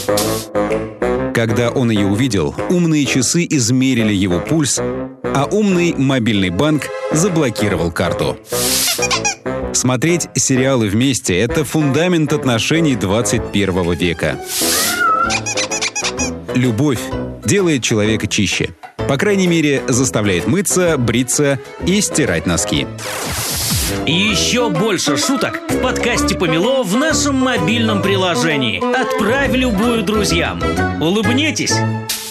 Когда он ее увидел, умные часы измерили его пульс, а умный мобильный банк заблокировал карту. Смотреть сериалы вместе – это фундамент отношений 21 века. Любовь делает человека чище. По крайней мере, заставляет мыться, бриться и стирать носки. И еще больше шуток в подкасте «Помело» в нашем мобильном приложении. Отправь любую друзьям. Улыбнитесь!